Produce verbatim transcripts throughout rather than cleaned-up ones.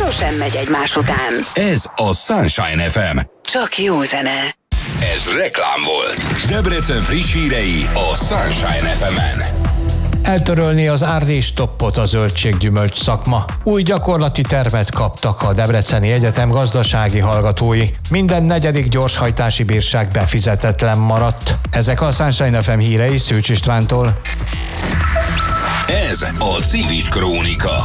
sosem megy egymás után. Ez a Sunshine ef em. Csak jó zene. Ez reklám volt. Debrecen friss hírei a Sunshine ef emen. Eltörölni az árrés-stoppot a zöldséggyümölcs szakma. Új gyakorlati tervet kaptak a Debreceni Egyetem gazdasági hallgatói. Minden negyedik gyorshajtási bírság befizetetlen maradt. Ezek a Sunshine ef em hírei Szűcs Istvántól. Ez a Civis Krónika.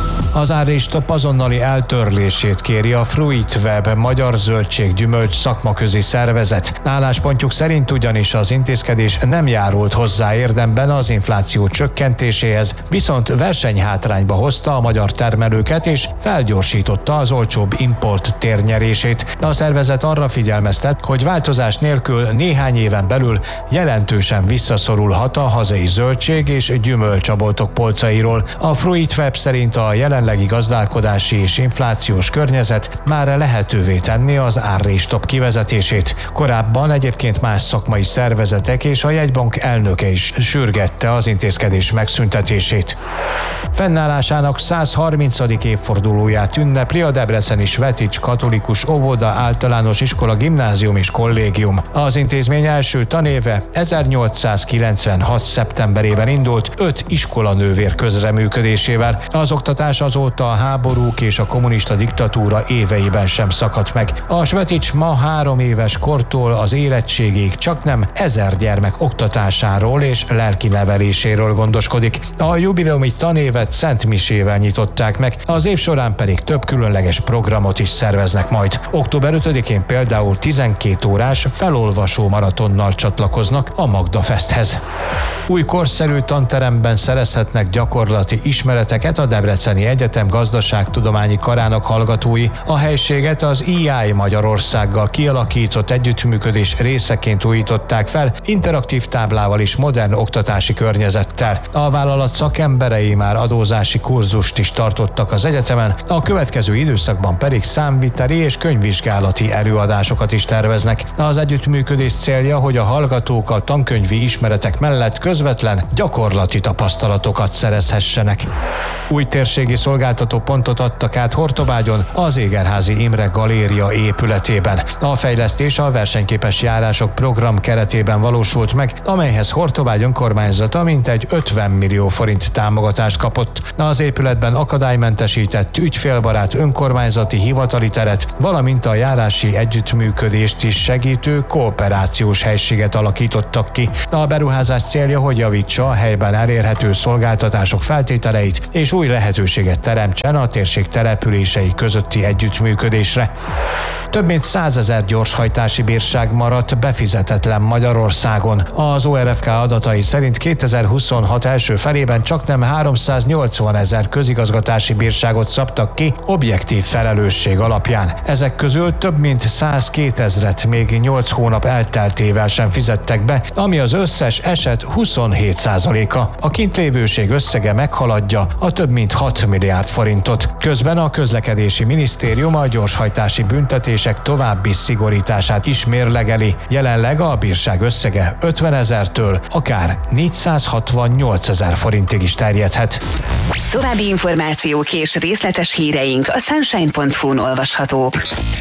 Az árrés-stopp azonnali eltörlését kéri a FruitWeb magyar zöldséggyümölcs szakmaközi szervezet. Álláspontjuk szerint ugyanis az intézkedés nem járult hozzá érdemben az infláció csökkentéséhez, viszont versenyhátrányba hozta a magyar termelőket és felgyorsította az olcsóbb import térnyerését. A szervezet arra figyelmeztet, hogy változás nélkül néhány éven belül jelentősen visszaszorulhat a hazai zöldség és gyümölcsaboltok polcairól. A FruitWeb szerint a jelenlegi gazdálkodási és inflációs környezet már lehetővé tenni az árrés-stopp kivezetését. Korábban egyébként más szakmai szervezetek és a jegybank elnöke is sürgette az intézkedés megszüntetését. Fennállásának száz harmincadik évfordulóját ünnepli a debreceni Svetics katolikus óvoda, általános iskola, gimnázium és kollégium. Az intézmény első tanéve ezernyolcszázkilencvenhat. szeptemberében indult öt iskolanővér közreműködésével. Az oktatás azóta a háborúk és a kommunista diktatúra éveiben sem szakadt meg. A Svetics ma három éves kortól az érettségig csaknem ezer gyermek oktatásáról és lelki neveléséről gondoskodik. A jubileumi tanévet szentmisével nyitották meg, az év során pedig több különleges programot is szerveznek majd. október ötödikén például tizenkét órás felolvasó maratonnal csatlakoznak a Magda Festhez. Új korszerű tanteremben szerezhetnek gyakorlati ismereteket a Debreceni Egyetem gazdaságtudományi karának hallgatói. A helységet az i i Magyarországgal kialakított együttműködés részeként újították fel, interaktív táblával és modern oktatási környezettel. A vállalat szakemberei már adózási kurzust is tartottak az egyetemen, a következő időszakban pedig számviteli és könyvvizsgálati előadásokat is terveznek. Az együttműködés célja, hogy a hallgatók a tankönyvi ismeretek mellett közvetlen gyakorlati tapasztalatokat szerezhessenek. Új térségi szolgáltató pontot adtak át Hortobágyon az Égerházy Imre Galéria épületében. A fejlesztés a versenyképes járások program keretében valósult meg, amelyhez Hortobágy önkormányzata mintegy ötven millió forint támogatást kapott. Az épületben akadálymentesített, ügyfélbarát önkormányzati hivatali teret, valamint a járási együttműködést is segítő kooperációs helységet alakítottak ki. A beruházás célja, hogy javítsa a helyben elérhető szolgáltatások feltételeit és új lehetőséget teremtsen a térség települései közötti együttműködésre. Több mint százezer gyorshajtási bírság maradt befizetetlen Magyarországon. Az o er ef ká adatai szerint kétezer-huszonhat első felében csaknem háromszáznyolcvanezer közigazgatási bírságot szabtak ki objektív felelősség alapján. Ezek közül több mint százkétezret még nyolc hónap elteltével sem fizettek be, ami az összes eset huszonhét százaléka. A kintlévőség összege meghaladja a több mint hat milliárd forintot. Közben a közlekedési minisztérium a gyorshajtási büntetések további szigorítását is mérlegeli. Jelenleg a bírság összege ötvenezertől akár négyszázhatvannyolcezer forintig is terjedhet. További információk és részletes híreink a sunshine pont hu-n olvashatók.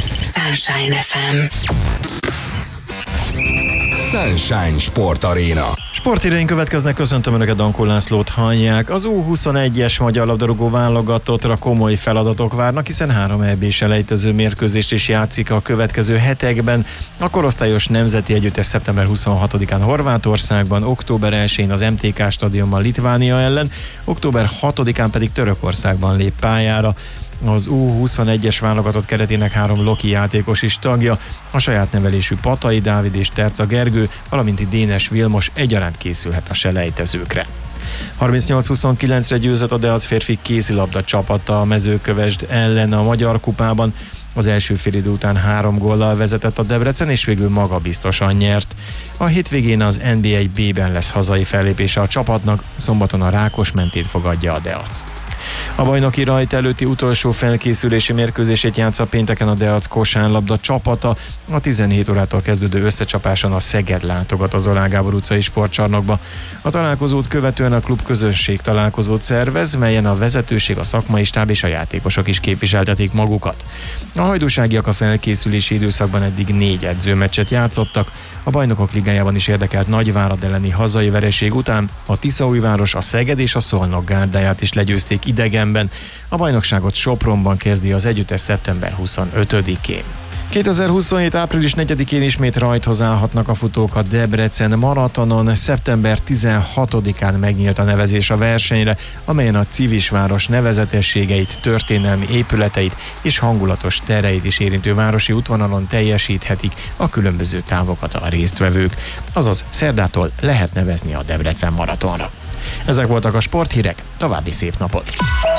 Sunshine ef em. Sunshine Sport Arena. Sporthíreink következnek, köszöntöm Önöket, Dankó Lászlót hallják. Az U huszonegyes magyar labdarúgó válogatottra komoly feladatok várnak, hiszen három é bé selejtező mérkőzést is játszik a következő hetekben. A korosztályos nemzeti együttes szeptember huszonhatodikán Horvátországban, október elsején az em té ká stadionban Litvánia ellen, október hatodikán pedig Törökországban lép pályára. Az U huszonegyes válogatott keretének három loki játékos is tagja, a saját nevelésű Patai Dávid és Terca Gergő, valamint Dénes Vilmos egyaránt készülhet a selejtezőkre. harmincnyolc huszonkilencre győzött a Deac férfi kézilabda csapata a Mezőkövesd ellen a Magyar Kupában. Az első félidő után három góllal vezetett a Debrecen, és végül magabiztosan nyert. A hétvégén az en bé egy B-ben lesz hazai fellépése a csapatnak, szombaton a Rákosmentét fogadja a Deac. A bajnoki rajt előtti utolsó felkészülési mérkőzését játsza pénteken a Deac kosárlabda csapata. A tizenhét órától kezdődő összecsapáson a Szeged látogat az Oláh Gábor utcai sportcsarnokba. A találkozót követően a klub közönség találkozót szervez, melyen a vezetőség, a szakmai stáb és a játékosok is képviseltetik magukat. A hajdúságiak a felkészülési időszakban eddig négy edzőmeccset játszottak. A Bajnokok Ligájában is érdekelt Nagyvárad elleni hazai vereség után a Tiszaújváros, a Szeged és a Szolnok gárdáját is legyőzték idegenben. A bajnokságot Sopronban kezdi az együttes szeptember huszonötödikén. kétezer-huszonhét. április negyedikén ismét rajthoz állhatnak a futók a Debrecen maratonon. szeptember tizenhatodikán megnyílt a nevezés a versenyre, amelyen a Civisváros nevezetességeit, történelmi épületeit és hangulatos tereit is érintő városi útvonalon teljesíthetik a különböző távokat a résztvevők. Azaz szerdától lehet nevezni a Debrecen maratonra. Ezek voltak a sporthírek, további szép napot!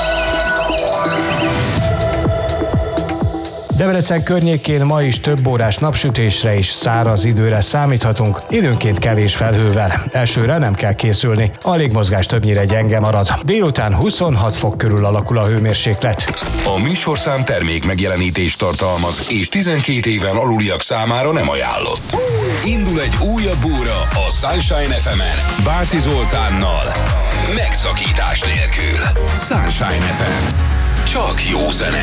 Debrecen környékén ma is több órás napsütésre és száraz időre számíthatunk, időnként kevés felhővel. Esőre nem kell készülni, a légmozgás többnyire gyenge marad. Délután huszonhat fok körül alakul a hőmérséklet. A műsorszám termék megjelenítést tartalmaz, és tizenkét éven aluliak számára nem ajánlott. Indul egy újabb óra a Sunshine ef emen Báci Zoltánnal. Megszakítás nélkül. Sunshine ef em. Csak jó zene.